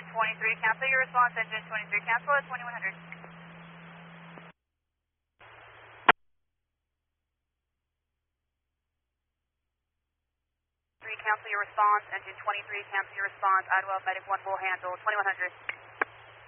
23, cancel your response, engine 23, cancel at 2100. 3, cancel your response, engine 23, cancel your response, Idlewild Medic 1 will handle 2100.